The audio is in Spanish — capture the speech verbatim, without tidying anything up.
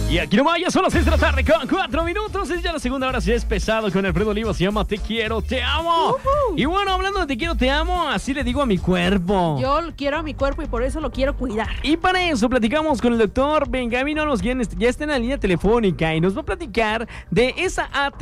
Y aquí nomás ya son las seis de la tarde con cuatro minutos. Es ya la segunda hora, si es pesado con Alfredo Oliva. Se llama Te Quiero, Te Amo. Uh-huh. Y bueno, hablando de Te Quiero, Te Amo, así le digo a mi cuerpo. Yo quiero a mi cuerpo y por eso lo quiero cuidar. Y para eso platicamos con el doctor Benjamín Olmos, quien ya está en la línea telefónica y nos va a platicar de esa A T